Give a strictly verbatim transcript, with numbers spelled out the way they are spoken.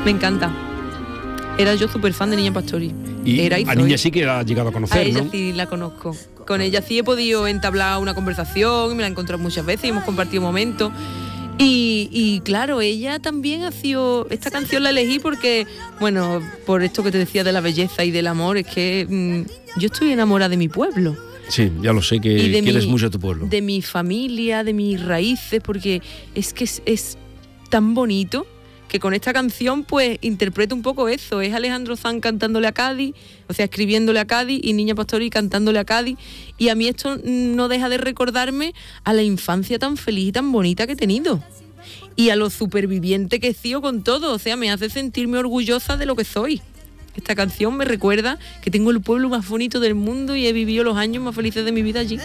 Me encanta. Era yo súper fan de Niña Pastori. Y Era y a soy. Niña sí que la has llegado a conocer, A ella ¿no? sí la conozco. Con ella sí he podido entablar una conversación, me la he encontrado muchas veces y hemos compartido momentos. Y, y claro, ella también ha sido... Esta canción la elegí porque, bueno, por esto que te decía de la belleza y del amor, es que mmm, yo estoy enamorada de mi pueblo. Sí, ya lo sé, que Y de quieres mi, mucho a tu pueblo. De mi familia, de mis raíces, porque es que es, es tan bonito que con esta canción pues interpreto un poco eso. Es Alejandro Sanz cantándole a Cádiz, o sea, escribiéndole a Cádiz, y Niña Pastori cantándole a Cádiz, y a mí esto no deja de recordarme a la infancia tan feliz y tan bonita que he tenido, y a lo superviviente que he sido con todo. O sea, me hace sentirme orgullosa de lo que soy. Esta canción me recuerda que tengo el pueblo más bonito del mundo y he vivido los años más felices de mi vida allí.